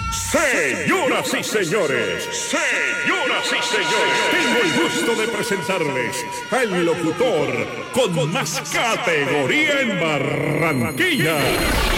Señoras y señores, tengo el gusto de presentarles al locutor con más categoría en Barranquilla,